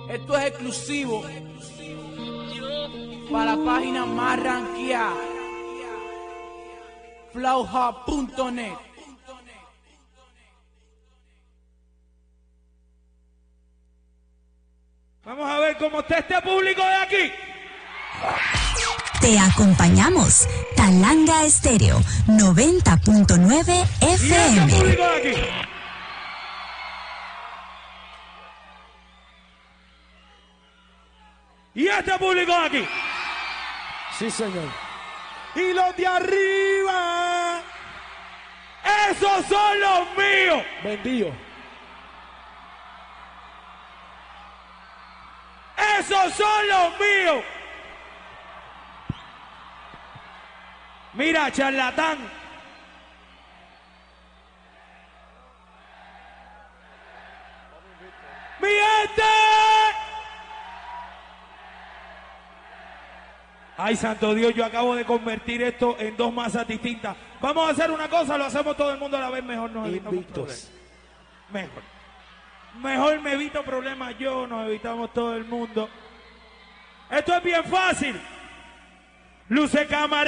Esto es exclusivo para la página más rankeada, flowhub.net. Vamos a ver cómo está este público de aquí. Te acompañamos. Talanga Estéreo 90.9 Y este FM. público de aquí. Y este público de aquí. Sí, señor. Y los de arriba. Esos son los míos. Vendido. Esos son los míos. Mira, charlatán. ¡Mi gente! Ay, santo Dios, yo acabo de convertir esto en dos masas distintas. Vamos a hacer una cosa, lo hacemos todo el mundo a la vez, mejor nos evitamos Invictos. problemas. Mejor me evito problemas yo, nos evitamos todo el mundo. Esto es bien fácil. Luce cámara.